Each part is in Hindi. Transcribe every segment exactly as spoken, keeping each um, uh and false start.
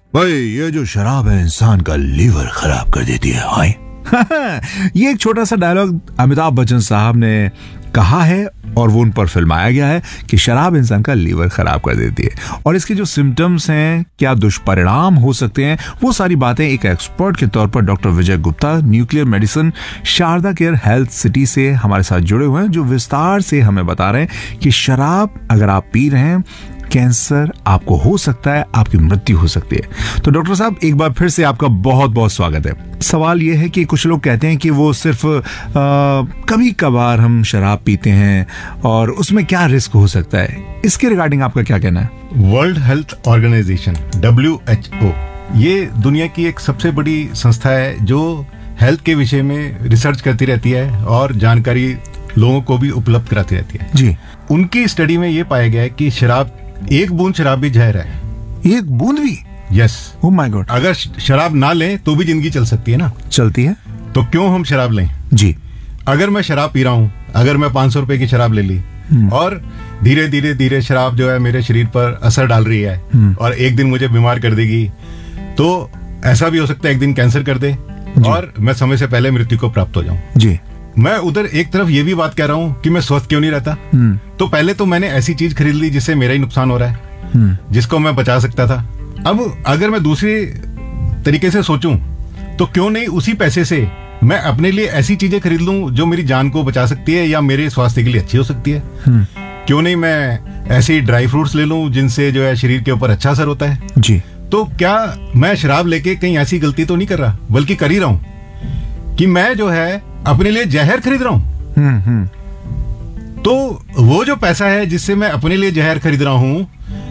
भाई ये जो शराब है इंसान का लीवर खराब कर देती है। हाय ये एक छोटा सा डायलॉग अमिताभ बच्चन साहब ने कहा है और वो उन पर फिल्माया गया है कि शराब इंसान का लीवर खराब कर देती है और इसके जो सिम्टम्स हैं, क्या दुष्परिणाम हो सकते हैं, वो सारी बातें एक एक्सपर्ट के तौर पर डॉक्टर विजय Gupta nuclear medicine Sharda care health city से हमारे साथ जुड़े हुए हैं, जो विस्तार से हमें बता रहे हैं कि शराब अगर आप पी रहे हैं कैंसर आपको हो सकता है, आपकी मृत्यु हो सकती है। तो डॉक्टर साहब एक बार फिर से आपका बहुत बहुत स्वागत है। सवाल यह है कि कुछ लोग कहते हैं कि वो सिर्फ कभी कभार हम शराब पीते हैं और उसमें क्या रिस्क हो सकता है, इसके रिगार्डिंग आपका क्या कहना है? World health organisation W H O ये दुनिया की एक सबसे बड़ी संस्था है जो हेल्थ के विषय में रिसर्च करती रहती है और जानकारी लोगों को भी उपलब्ध कराती रहती है जी। उनकी स्टडी में ये पाया गया है कि शराब, एक बूंद शराब भी जहर है। एक बूंद भी? यस। Oh my God. अगर शराब ना लें तो भी जिंदगी चल सकती है ना? चलती है। तो क्यों हम शराब लें? जी। अगर मैं शराब पी रहा हूँ, अगर मैं पांच सौ रुपए की शराब ले ली और धीरे धीरे धीरे शराब जो है मेरे शरीर पर असर डाल रही है और एक दिन मुझे बीमार कर देगी, तो ऐसा भी हो सकता है एक दिन कैंसर कर दे और मैं समय से पहले मृत्यु को प्राप्त हो जाऊं। जी। मैं उधर एक तरफ ये भी बात कह रहा हूँ कि मैं स्वस्थ क्यों नहीं रहता। तो पहले तो मैंने ऐसी चीज खरीद ली जिससे मेरा ही नुकसान हो रहा है, जिसको मैं बचा सकता था। अब अगर मैं दूसरे तरीके से सोचूं तो क्यों नहीं उसी पैसे से मैं अपने लिए ऐसी चीजें खरीद लूं जो मेरी जान को बचा सकती है या मेरे स्वास्थ्य के लिए अच्छी हो सकती है। क्यों नहीं मैं ऐसे ड्राई फ्रूट्स ले लूं जिनसे जो है शरीर के ऊपर अच्छा असर होता है। जी। तो क्या मैं शराब लेके कहीं ऐसी गलती तो नहीं कर रहा, बल्कि कर ही रहा हूं कि मैं जो है अपने लिए जहर खरीद रहा हूं। तो वो जो पैसा है जिससे मैं अपने लिए जहर खरीद रहा हूं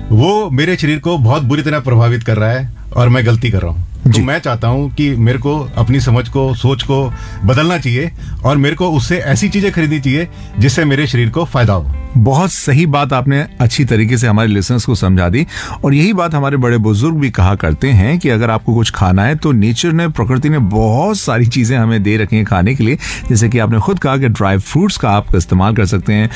वो मेरे शरीर को बहुत बुरी तरह प्रभावित कर रहा है और मैं गलती कर रहा हूं। तो मैं चाहता हूं कि मेरे को अपनी समझ को, सोच को बदलना चाहिए और मेरे को उससे ऐसी चीजें खरीदनी चाहिए जिससे मेरे शरीर को फायदा हो। बहुत सही बात आपने अच्छी तरीके से हमारे लिसनर्स को समझा दी और यही बात हमारे बड़े बुजुर्ग भी कहा करते हैं कि अगर आपको कुछ खाना है तो नेचर ने, प्रकृति ने बहुत सारी चीजें हमें दे रखी हैं खाने के लिए। जैसे कि आपने खुद कहा कि ड्राई फ्रूट्स का आप इस्तेमाल कर सकते हैं,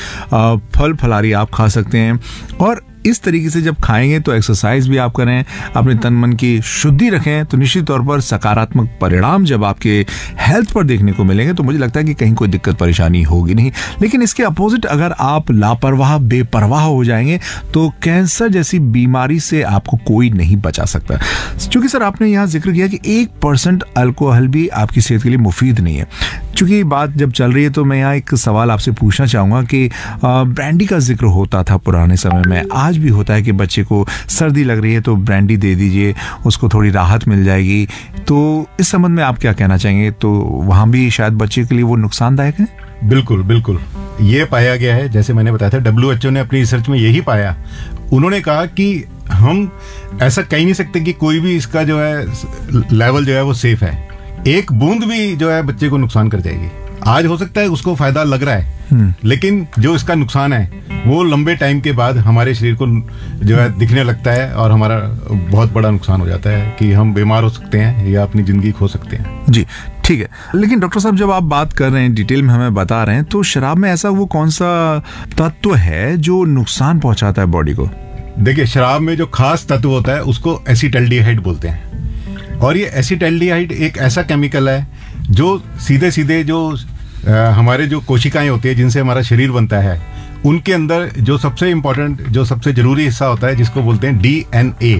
फल फलारी आप खा सकते हैं और इस तरीके से जब खाएंगे तो एक्सरसाइज भी आप करें, अपने तन मन की शुद्धि रखें, तो निश्चित तौर पर सकारात्मक परिणाम जब आपके हेल्थ पर देखने को मिलेंगे तो मुझे लगता है कि कहीं कोई दिक्कत परेशानी होगी नहीं। लेकिन इसके अपोजिट अगर आप लापरवाह, बेपरवाह हो जाएंगे तो कैंसर जैसी बीमारी से आपको कोई नहीं बचा सकता। क्योंकि सर आपने यहाँ जिक्र किया कि एक परसेंट अल्कोहल भी आपकी सेहत के लिए मुफीद नहीं है। चूंकि ये बात जब चल रही है तो मैं यहाँ एक सवाल आपसे पूछना चाहूँगा कि ब्रांडी का जिक्र होता था पुराने समय में, आज भी होता है कि बच्चे को सर्दी लग रही है तो ब्रांडी दे दीजिए, उसको थोड़ी राहत मिल जाएगी। तो इस संबंध में आप क्या कहना चाहेंगे? तो वहाँ भी शायद बच्चे के लिए वो नुकसानदायक है? बिल्कुल बिल्कुल, ये पाया गया है, जैसे मैंने बताया था डब्ल्यू एच ओ ने अपनी रिसर्च में यही पाया। उन्होंने कहा कि हम ऐसा कह नहीं सकते कि कोई भी इसका जो है लेवल जो है वो सेफ है। एक बूंद भी जो है बच्चे को नुकसान कर जाएगी। आज हो सकता है उसको फायदा लग रहा है, लेकिन जो इसका नुकसान है वो लंबे टाइम के बाद हमारे शरीर को जो है दिखने लगता है और हमारा बहुत बड़ा नुकसान हो जाता है कि हम बीमार हो सकते हैं या अपनी जिंदगी खो सकते हैं। जी ठीक है। लेकिन डॉक्टर साहब जब आप बात कर रहे हैं, डिटेल में हमें बता रहे हैं, तो शराब में ऐसा वो कौन सा तत्व है जो नुकसान पहुंचाता है बॉडी को? देखिए, शराब में जो खास तत्व होता है उसको एसिटाल्डिहाइड बोलते हैं और ये एसिटाल्डिहाइड एक ऐसा केमिकल है जो सीधे सीधे जो आ, हमारे जो कोशिकाएं होती है जिनसे हमारा शरीर बनता है उनके अंदर जो सबसे इम्पोर्टेंट, जो सबसे जरूरी हिस्सा होता है जिसको बोलते हैं डी एन ए,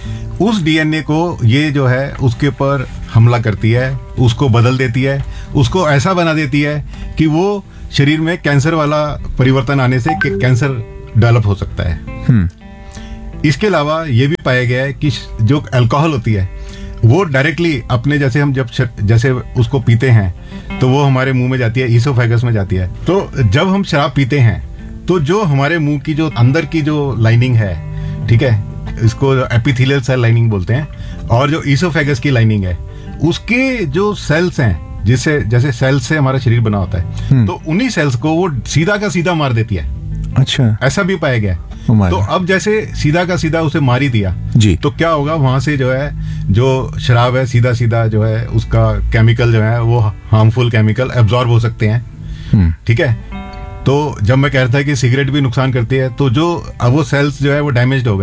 उस डी एन ए को ये जो है उसके ऊपर हमला करती है, उसको बदल देती है, उसको ऐसा बना देती है कि वो शरीर में कैंसर वाला परिवर्तन आने से कैंसर डेवलप हो सकता है। इसके अलावा ये भी पाया गया है कि जो अल्कोहल होती है वो डायरेक्टली अपने, जैसे हम जब जैसे उसको पीते हैं तो वो हमारे मुंह में जाती है, ईसोफेगस में जाती है। तो जब हम शराब पीते हैं तो जो हमारे मुंह की जो अंदर की जो लाइनिंग है, ठीक है, इसको एपिथेलियल सेल लाइनिंग बोलते हैं, और जो ईसोफेगस की लाइनिंग है उसके जो सेल्स हैं, जिससे जैसे सेल्स से हमारा शरीर बना होता है, तो उन्हीं सेल्स को वो सीधा का सीधा मार देती है। अच्छा, ऐसा भी पाया गया है। तो अब जैसे सीधा का सीधा उसे मार ही दिया जी, तो क्या होगा, वहां से जो है जो शराब है सीधा सीधा जो है उसका केमिकल जो है वो हार्मफुल केमिकल एब्जॉर्ब हो सकते हैं। ठीक है, तो जब मैं कह रहा था कि सिगरेट भी नुकसान करती है, तो जो अब वो सेल्स जो है वो डैमेज्ड हो गए।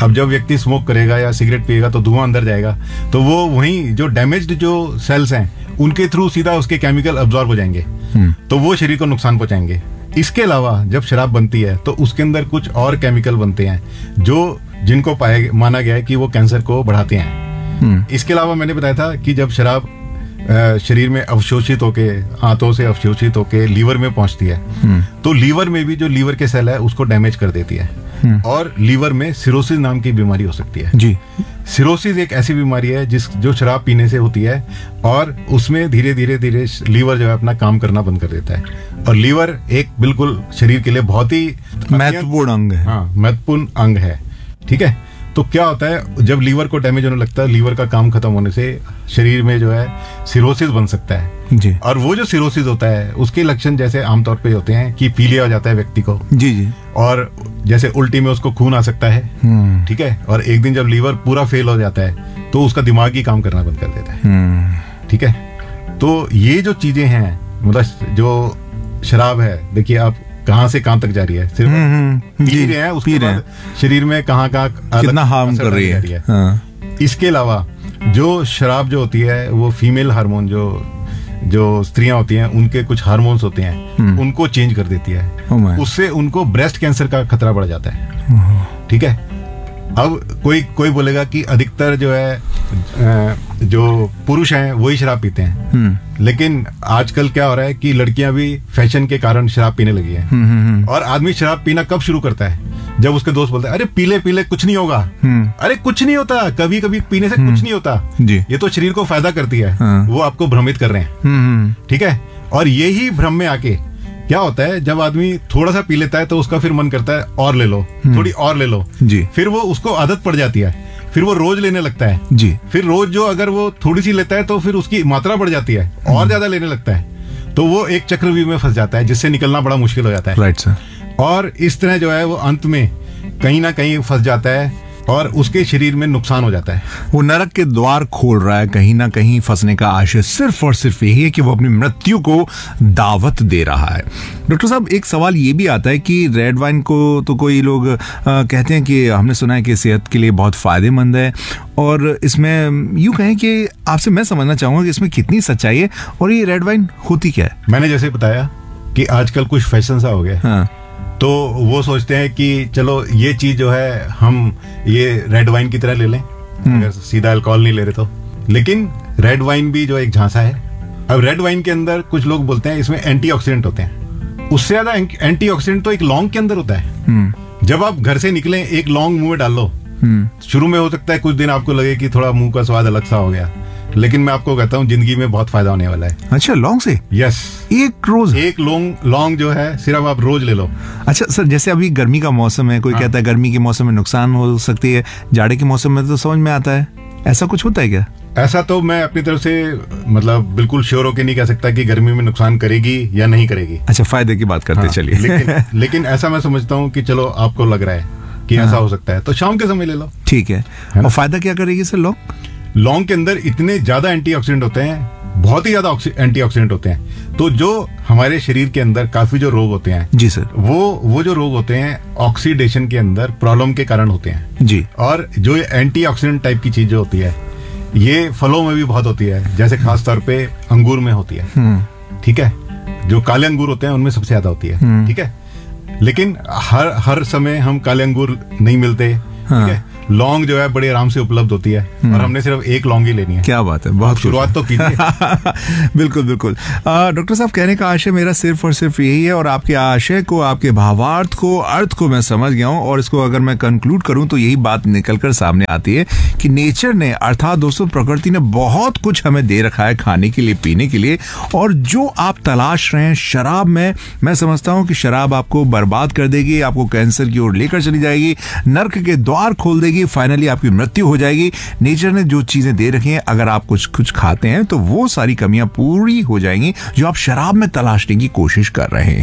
अब जब व्यक्ति स्मोक करेगा या सिगरेट पिएगा तो धुआं अंदर जाएगा, तो वो वहीं जो डैमेज्ड जो सेल्स हैं उनके थ्रू सीधा उसके केमिकल अब्जॉर्ब हो जाएंगे, तो वो शरीर को नुकसान पहुंचाएंगे। इसके अलावा जब शराब बनती है तो उसके अंदर कुछ और केमिकल बनते हैं जो जिनको पाया माना गया है कि वो कैंसर को बढ़ाते हैं। इसके अलावा मैंने बताया था कि जब शराब अ, शरीर में अवशोषित होके, आंतों से अवशोषित होके लीवर में पहुंचती है, तो लीवर में भी जो लीवर के सेल है उसको डैमेज कर देती है और लीवर में सिरोसिस नाम की बीमारी हो सकती है। जी। सिरोसिस एक ऐसी बीमारी है जिस जो शराब पीने से होती है और उसमें धीरे धीरे धीरे लीवर जो है अपना काम करना बंद कर देता है। और लीवर एक बिल्कुल शरीर के लिए बहुत ही महत्वपूर्ण अंग है। हाँ, महत्वपूर्ण अंग है। ठीक है, तो क्या होता है जब लीवर को डैमेज होने लगता है, लीवर का काम खत्म होने से शरीर में जो है सिरोसिस बन सकता है। जी। और वो जो सिरोसिस होता है उसके लक्षण जैसे आमतौर पे होते हैं कि पीलिया हो जाता है व्यक्ति को, जी जी, और जैसे उल्टी में उसको खून आ सकता है। ठीक है, और एक दिन जब लीवर पूरा फेल हो जाता है तो उसका दिमाग ही काम करना बंद कर देता है। ठीक है, तो ये जो चीजें हैं, मतलब जो शराब है, देखिए आप कहाँ से कहाँ तक जा रही है, सिर्फ पी रहे हैं, उसके बाद शरीर में कहाँ कहाँ कितना हार्म कर रही है। हाँ। इसके अलावा जो शराब जो होती है वो फीमेल हार्मोन, जो जो स्त्रियां होती हैं उनके कुछ हार्मोन्स होते हैं, उनको चेंज कर देती है। उससे उनको ब्रेस्ट कैंसर का खतरा बढ़ जाता है। ठीक है, अब कोई कोई बोलेगा कि अधिकतर जो है जो पुरुष हैं वही शराब पीते हैं, लेकिन आजकल क्या हो रहा है कि लड़कियां भी फैशन के कारण शराब पीने लगी हैं। और आदमी शराब पीना कब शुरू करता है, जब उसके दोस्त बोलते हैं अरे पीले पीले कुछ नहीं होगा। अरे कुछ नहीं होता, कभी कभी पीने से कुछ नहीं होता, ये तो शरीर को फायदा करती है। वो आपको भ्रमित कर रहे हैं। ठीक है, और यही भ्रम में आके क्या होता है, जब आदमी थोड़ा सा पी लेता है तो उसका फिर मन करता है और ले लो, थोड़ी और ले लो जी। फिर वो उसको आदत पड़ जाती है, फिर वो रोज लेने लगता है जी। फिर रोज जो अगर वो थोड़ी सी लेता है तो फिर उसकी मात्रा बढ़ जाती है और ज्यादा लेने लगता है, तो वो एक चक्रव्यूह में फंस जाता है जिससे निकलना बड़ा मुश्किल हो जाता है। Right sir. और इस तरह जो है वो अंत में कहीं ना कहीं फंस जाता है और उसके शरीर में नुकसान हो जाता है। वो नरक के द्वार खोल रहा है, कहीं ना कहीं फंसने का आशय सिर्फ और सिर्फ यही है कि वो अपनी मृत्यु को दावत दे रहा है। डॉक्टर साहब, एक सवाल ये भी आता है कि रेड वाइन को तो कोई लोग आ, कहते हैं कि हमने सुना है कि सेहत के लिए बहुत फायदेमंद है, और इसमें यूं कहें कि आपसे मैं समझना चाहूंगा कि इसमें कितनी सच्चाई है और ये रेड वाइन होती क्या है। मैंने जैसे बताया कि आजकल कुछ फैशन सा हो गया। हाँ। तो वो सोचते हैं कि चलो ये चीज जो है हम ये रेड वाइन की तरह ले लें, अगर सीधा अल्कोहल नहीं ले रहे तो। लेकिन रेड वाइन भी जो एक झांसा है। अब रेड वाइन के अंदर कुछ लोग बोलते हैं इसमें एंटीऑक्सीडेंट होते हैं, उससे ज्यादा एंटीऑक्सीडेंट तो एक लौंग के अंदर होता है। जब आप घर से निकले एक लौंग मुंह में डाल लो, शुरू में हो सकता है कुछ दिन आपको लगे कि थोड़ा मुंह का स्वाद अलग सा हो गया, लेकिन मैं आपको कहता हूँ जिंदगी में बहुत फायदा होने वाला है। अच्छा, लौंग से? यस, एक रोज एक लौंग लौंग जो है सिर्फ आप रोज ले लो। अच्छा सर, जैसे अभी गर्मी का मौसम है, कोई हाँ। कहता है गर्मी के मौसम में नुकसान हो सकती है, जाड़े के मौसम में तो समझ में आता है, ऐसा कुछ होता है क्या? ऐसा तो मैं अपनी तरफ से मतलब बिल्कुल श्योर होके नहीं कह सकता कि गर्मी में नुकसान करेगी या नहीं करेगी। अच्छा, फायदे की बात करते हाँ, चलिए। लेकिन लेकिन ऐसा मैं समझता हूँ कि चलो आपको लग रहा है कि हाँ। ऐसा हो सकता है तो शाम के समय ले लो। ठीक है, है और फायदा क्या करेगी सर लौंग? लौंग के अंदर इतने ज्यादा एंटीऑक्सीडेंट होते हैं, बहुत ही ज्यादा एंटीऑक्सीडेंट होते हैं, तो जो हमारे शरीर के अंदर काफी जो रोग होते हैं जी सर, वो वो जो रोग होते हैं ऑक्सीडेशन के अंदर प्रॉब्लम के कारण होते हैं जी। और जो ये एंटीऑक्सीडेंट टाइप की चीज जो होती है ये फलों में भी बहुत होती है, जैसे खास तौर पे अंगूर में होती है। ठीक है, जो काले अंगूर होते हैं उनमें सबसे ज्यादा होती है। ठीक है, लेकिन हर हर समय हम काले अंगूर नहीं मिलते। हाँ। ठीक है, लौंग जो है बड़े आराम से उपलब्ध होती है और हमने सिर्फ एक लौंग ही लेनी है। क्या बात है, बहुत शुरुआत तो कीजिए। बिल्कुल बिल्कुल। डॉक्टर साहब, कहने का आशय मेरा सिर्फ और सिर्फ यही है, और आपके आशय को, आपके भावार्थ को, अर्थ को मैं समझ गया हूँ, और इसको अगर मैं कंक्लूड करूँ तो यही बात निकलकर सामने आती है कि नेचर ने, अर्थात दोस्तों प्रकृति ने बहुत कुछ हमें दे रखा है खाने के लिए, पीने के लिए, और जो आप तलाश रहे हैं शराब में, मैं समझता हूँ कि शराब आपको बर्बाद कर देगी, आपको कैंसर की ओर लेकर चली जाएगी, नर्क के द्वार खोल देगी, फाइनली आपकी मृत्यु हो जाएगी। नेचर ने जो चीजें दे रखी हैं, अगर आप कुछ कुछ खाते हैं तो वो सारी कमियां पूरी हो जाएंगी जो आप शराब में तलाशने की कोशिश कर रहे हैं।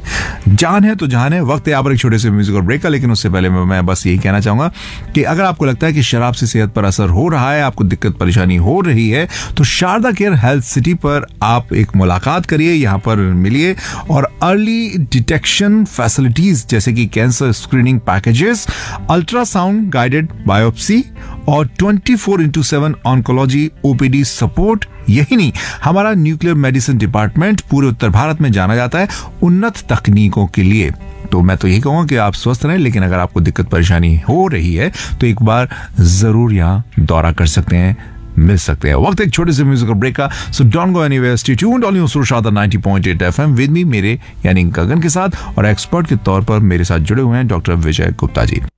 जान है तो जान है। वक्त है यहाँ पर एक छोटे से म्यूजिकल ब्रेक का, लेकिन उससे पहले मैं, मैं बस यही कहना चाहूंगा कि अगर आपको लगता है कि शराब से सेहत पर असर हो रहा है, आपको दिक्कत परेशानी हो रही है, तो शारदा केयर हेल्थ सिटी पर आप एक मुलाकात करिए, यहाँ पर मिलिए और अर्ली डिटेक्शन फैसिलिटीज जैसे कि cancer screening packages, ultrasound guided biopsy और twenty four into seven oncology OPD support. यही नहीं, हमारा न्यूक्लियर मेडिसिन डिपार्टमेंट पूरे उत्तर भारत में जाना जाता है उन्नत तकनीकों के लिए। तो मैं तो यही कहूंगा कि आप स्वस्थ रहें, लेकिन अगर आपको दिक्कत परेशानी हो रही है तो एक बार जरूर यहाँ दौरा कर सकते हैं, मिल सकते हैं। वक्त एक छोटे से म्यूजिकल ब्रेक का, so don't go anywhere, stay tuned on your Sharda ninety point eight FM with me, मेरे यानी गगन के साथ, और एक्सपर्ट के तौर पर मेरे साथ जुड़े हुए हैं डॉक्टर विजय गुप्ता जी।